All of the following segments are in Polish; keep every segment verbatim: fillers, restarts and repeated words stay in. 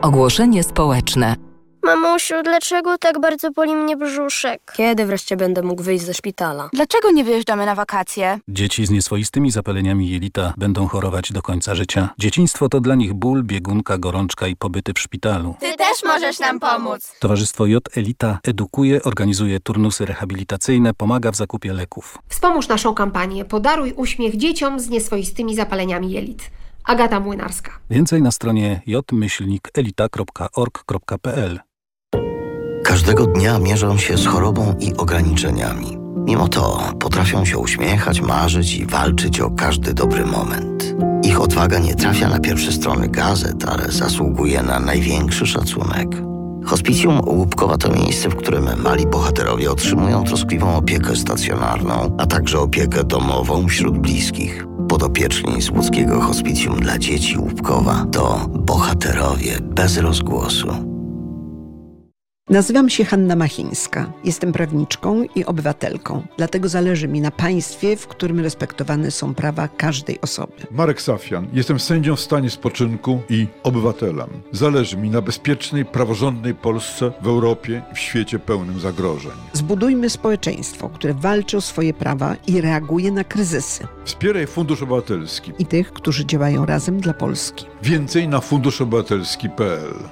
Ogłoszenie społeczne. Mamusiu, dlaczego tak bardzo boli mnie brzuszek? Kiedy wreszcie będę mógł wyjść ze szpitala? Dlaczego nie wyjeżdżamy na wakacje? Dzieci z nieswoistymi zapaleniami jelita będą chorować do końca życia. Dzieciństwo to dla nich ból, biegunka, gorączka i pobyty w szpitalu. Ty też możesz nam pomóc. Towarzystwo J Elita edukuje, organizuje turnusy rehabilitacyjne, pomaga w zakupie leków. Wspomóż naszą kampanię Podaruj uśmiech dzieciom z nieswoistymi zapaleniami jelit. Agata Młynarska. Więcej na stronie j myślnik elita kropka org kropka p l. Każdego dnia mierzą się z chorobą i ograniczeniami. Mimo to potrafią się uśmiechać, marzyć i walczyć o każdy dobry moment. Ich odwaga nie trafia na pierwsze strony gazet, ale zasługuje na największy szacunek. Hospicjum Łupkowa to miejsce, w którym mali bohaterowie otrzymują troskliwą opiekę stacjonarną, a także opiekę domową wśród bliskich. Podopieczni z łódzkiego Hospicjum dla Dzieci Łupkowa to bohaterowie bez rozgłosu. Nazywam się Hanna Machińska. Jestem prawniczką i obywatelką. Dlatego zależy mi na państwie, w którym respektowane są prawa każdej osoby. Marek Safian. Jestem sędzią w stanie spoczynku i obywatelem. Zależy mi na bezpiecznej, praworządnej Polsce w Europie i w świecie pełnym zagrożeń. Zbudujmy społeczeństwo, które walczy o swoje prawa i reaguje na kryzysy. Wspieraj Fundusz Obywatelski I tych, którzy działają razem dla Polski. Więcej na fundusz obywatelski kropka p l.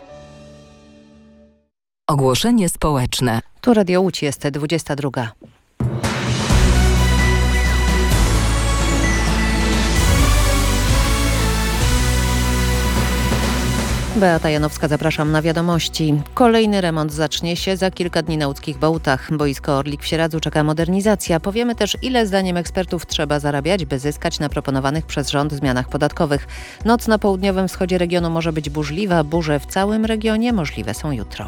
Ogłoszenie społeczne. Tu Radio Łódź, jest dwudziesta druga. Beata Janowska, zapraszam na wiadomości. Kolejny remont zacznie się za kilka dni na łódzkich Bałutach. Boisko Orlik w Sieradzu czeka modernizacja. Powiemy też, ile zdaniem ekspertów trzeba zarabiać, by zyskać na proponowanych przez rząd zmianach podatkowych. Noc na południowym wschodzie regionu może być burzliwa. Burze w całym regionie możliwe są jutro.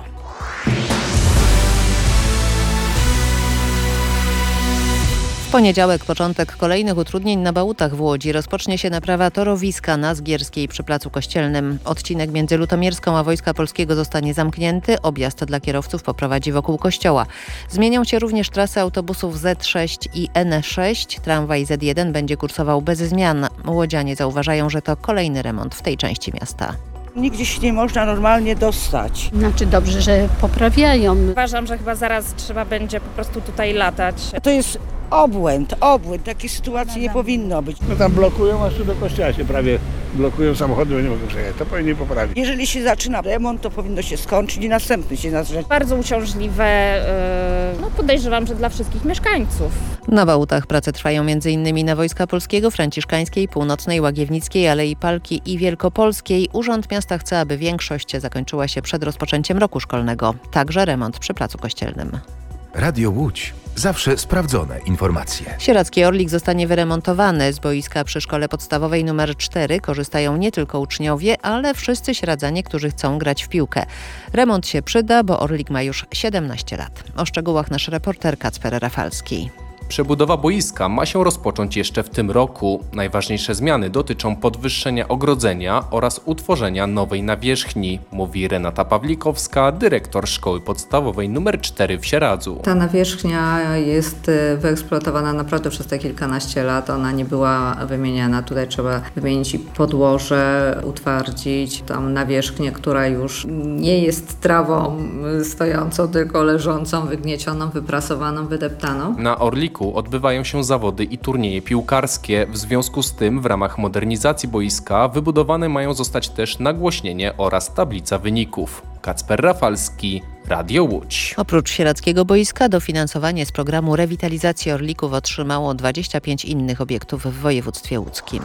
W poniedziałek początek kolejnych utrudnień na Bałutach w Łodzi. Rozpocznie się naprawa torowiska na Zgierskiej przy Placu Kościelnym. Odcinek między Lutomierską a Wojska Polskiego zostanie zamknięty. Objazd dla kierowców poprowadzi wokół kościoła. Zmienią się również trasy autobusów Z sześć i N sześć. Tramwaj Z jeden będzie kursował bez zmian. Łodzianie zauważają, że to kolejny remont w tej części miasta. Nigdzie się nie można normalnie dostać. Znaczy dobrze, że poprawiają. Uważam, że chyba zaraz trzeba będzie po prostu tutaj latać. To jest obłęd, obłęd. Takiej sytuacji nie powinno być. No tam blokują, aż tu do kościoła się prawie blokują samochody, bo nie mogą przejechać. To powinni poprawić. Jeżeli się zaczyna remont, to powinno się skończyć i następny się zacząć. Bardzo uciążliwe, yy, no podejrzewam, że dla wszystkich mieszkańców. Na Bałutach prace trwają między innymi na Wojska Polskiego, Franciszkańskiej, Północnej, Łagiewnickiej, Alei Palki i Wielkopolskiej. Urząd Miasta chce, aby większość zakończyła się przed rozpoczęciem roku szkolnego. Także remont przy Placu Kościelnym. Radio Łódź. Zawsze sprawdzone informacje. Sieradzki Orlik zostanie wyremontowany. Z boiska przy szkole podstawowej nr cztery korzystają nie tylko uczniowie, ale wszyscy sieradzanie, którzy chcą grać w piłkę. Remont się przyda, bo Orlik ma już siedemnaście lat. O szczegółach nasz reporter Kacper Rafalski. Przebudowa boiska ma się rozpocząć jeszcze w tym roku. Najważniejsze zmiany dotyczą podwyższenia ogrodzenia oraz utworzenia nowej nawierzchni, mówi Renata Pawlikowska, dyrektor szkoły podstawowej nr cztery w Sieradzu. Ta nawierzchnia jest wyeksploatowana naprawdę przez te kilkanaście lat. Ona nie była wymieniana. Tutaj trzeba wymienić i podłoże, utwardzić tą nawierzchnię, która już nie jest trawą stojącą, tylko leżącą, wygniecioną, wyprasowaną, wydeptaną. Na Orliku odbywają się zawody i turnieje piłkarskie. W związku z tym w ramach modernizacji boiska wybudowane mają zostać też nagłośnienie oraz tablica wyników. Kacper Rafalski, Radio Łódź. Oprócz sieradzkiego boiska dofinansowanie z programu rewitalizacji Orlików otrzymało dwadzieścia pięć innych obiektów w województwie łódzkim.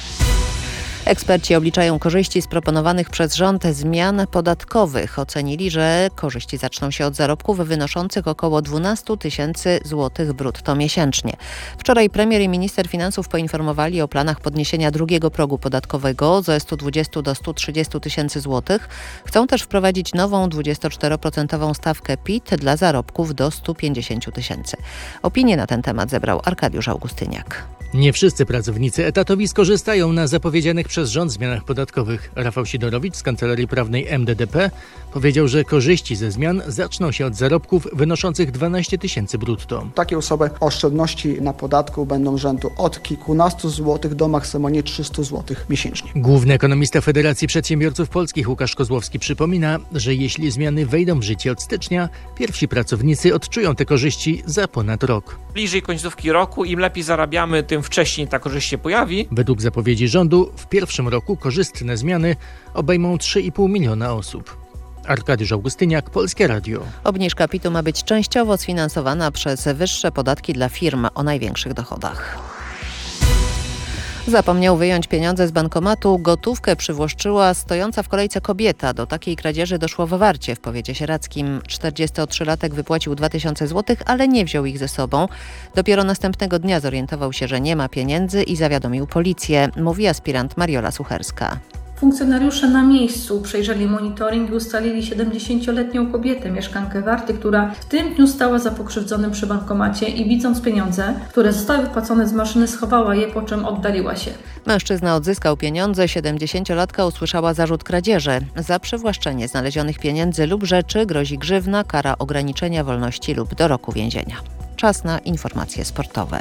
Eksperci obliczają korzyści z proponowanych przez rząd zmian podatkowych. Ocenili, że korzyści zaczną się od zarobków wynoszących około dwanaście tysięcy złotych brutto miesięcznie. Wczoraj premier i minister finansów poinformowali o planach podniesienia drugiego progu podatkowego ze stu dwudziestu do stu trzydziestu tysięcy złotych. Chcą też wprowadzić nową dwudziestoczteroprocentową stawkę P I T dla zarobków do stu pięćdziesięciu tysięcy. Opinię na ten temat zebrał Arkadiusz Augustyniak. Nie wszyscy pracownicy etatowi skorzystają na zapowiedzianych przez rząd zmianach podatkowych. Rafał Sidorowicz z Kancelarii Prawnej M D D P powiedział, że korzyści ze zmian zaczną się od zarobków wynoszących dwanaście tysięcy brutto. Takie osoby oszczędności na podatku będą rzędu od kilkunastu złotych do maksymalnie trzystu złotych miesięcznie. Główny ekonomista Federacji Przedsiębiorców Polskich Łukasz Kozłowski przypomina, że jeśli zmiany wejdą w życie od stycznia, pierwsi pracownicy odczują te korzyści za ponad rok. Bliżej końcówki roku, im lepiej zarabiamy, tym wcześniej ta korzyść się pojawi. Według zapowiedzi rządu w pierwszym roku korzystne zmiany obejmą trzy i pół miliona osób. Arkadiusz Augustyniak, Polskie Radio. Obniżka pitu ma być częściowo sfinansowana przez wyższe podatki dla firm o największych dochodach. Zapomniał wyjąć pieniądze z bankomatu. Gotówkę przywłaszczyła stojąca w kolejce kobieta. Do takiej kradzieży doszło w Warcie w powiecie sieradzkim. czterdziestotrzylatek wypłacił dwa tysiące złotych, ale nie wziął ich ze sobą. Dopiero następnego dnia zorientował się, że nie ma pieniędzy i zawiadomił policję, mówi aspirant Mariola Sucherska. Funkcjonariusze na miejscu przejrzeli monitoring i ustalili siedemdziesięcioletnią kobietę, mieszkankę Warty, która w tym dniu stała za pokrzywdzonym przy bankomacie i widząc pieniądze, które zostały wypłacone z maszyny, schowała je, po czym oddaliła się. Mężczyzna odzyskał pieniądze, siedemdziesięciolatka usłyszała zarzut kradzieży. Za przywłaszczenie znalezionych pieniędzy lub rzeczy grozi grzywna, kara ograniczenia wolności lub do roku więzienia. Czas na informacje sportowe.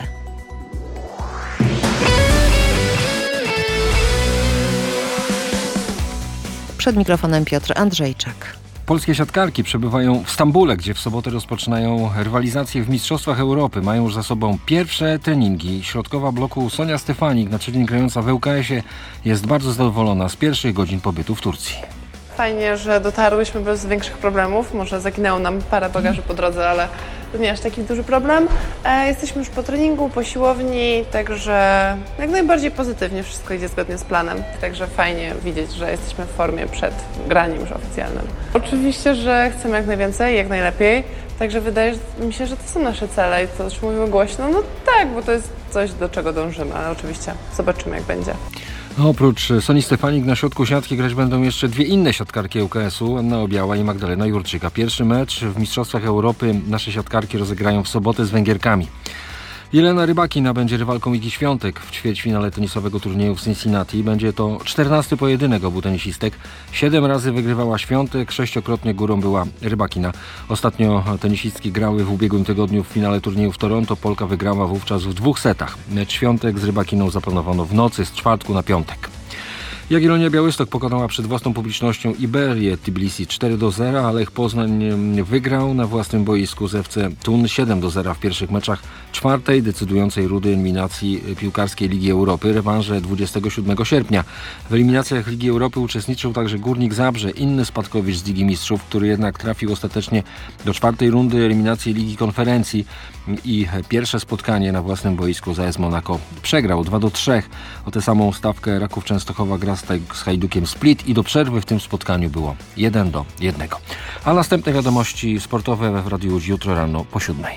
Przed mikrofonem Piotr Andrzejczak. Polskie siatkarki przebywają w Stambule, gdzie w sobotę rozpoczynają rywalizację w Mistrzostwach Europy. Mają już za sobą pierwsze treningi. Środkowa bloku Sonia Stefanik, na co dzień grająca w L K S-ie, jest bardzo zadowolona z pierwszych godzin pobytu w Turcji. Fajnie, że dotarłyśmy bez większych problemów. Może zaginęło nam parę bagaży po drodze, ale to nie aż taki duży problem. E, jesteśmy już po treningu, po siłowni, także jak najbardziej pozytywnie wszystko idzie zgodnie z planem. Także fajnie widzieć, że jesteśmy w formie przed graniem już oficjalnym. Oczywiście, że chcemy jak najwięcej, jak najlepiej. Także wydaje mi się, że to są nasze cele i to już mówimy głośno. No tak, bo to jest coś, do czego dążymy, ale oczywiście zobaczymy, jak będzie. No, oprócz Soni Stefanik na środku siatki grać będą jeszcze dwie inne siatkarki L K S-u, Anna Obiała i Magdalena Jurczyk. Pierwszy mecz w Mistrzostwach Europy nasze siatkarki rozegrają w sobotę z Węgierkami. Jelena Rybakina będzie rywalką Igi Świątek w ćwierćfinale tenisowego turnieju w Cincinnati. Będzie to czternasty pojedynek obu tenisistek. Siedem razy wygrywała Świątek, sześciokrotnie górą była Rybakina. Ostatnio tenisistki grały w ubiegłym tygodniu w finale turnieju w Toronto. Polka wygrała wówczas w dwóch setach. Mecz Świątek z Rybakiną zaplanowano w nocy z czwartku na piątek. Jagiellonia Białystok pokonała przed własną publicznością Iberię Tbilisi cztery do zera, ale Lech Poznań wygrał na własnym boisku z F C Thun siedem do zera w pierwszych meczach czwartej decydującej rundy eliminacji piłkarskiej Ligi Europy. Rewanże dwudziestego siódmego sierpnia. W eliminacjach Ligi Europy uczestniczył także Górnik Zabrze, inny spadkowicz z Ligi Mistrzów, który jednak trafił ostatecznie do czwartej rundy eliminacji Ligi Konferencji i pierwsze spotkanie na własnym boisku z A S Monaco przegrał dwa do trzech. O tę samą stawkę Raków Częstochowa gra z Hajdukiem Split i do przerwy w tym spotkaniu było jeden do jednego. A następne wiadomości sportowe w Radiu Łódź jutro rano po siódmej.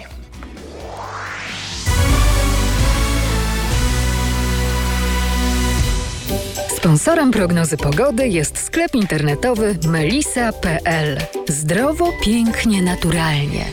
Sponsorem prognozy pogody jest sklep internetowy melisa kropka p l. Zdrowo, pięknie, naturalnie.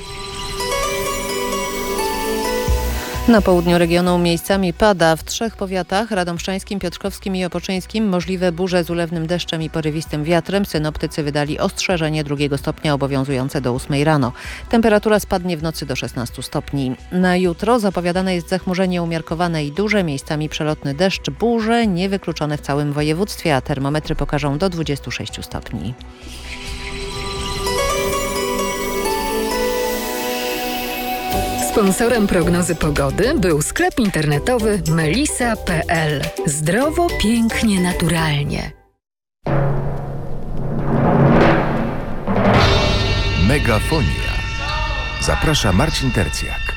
Na południu regionu miejscami pada. W trzech powiatach, radomszczańskim, piotrkowskim i opoczyńskim, możliwe burze z ulewnym deszczem i porywistym wiatrem. Synoptycy wydali ostrzeżenie drugiego stopnia obowiązujące do ósmej rano. Temperatura spadnie w nocy do szesnastu stopni. Na jutro zapowiadane jest zachmurzenie umiarkowane i duże, miejscami przelotny deszcz, burze niewykluczone w całym województwie, a termometry pokażą do dwudziestu sześciu stopni. Sponsorem prognozy pogody był sklep internetowy melisa kropka p l. Zdrowo, pięknie, naturalnie. Megafonia. Zaprasza Marcin Tercjak.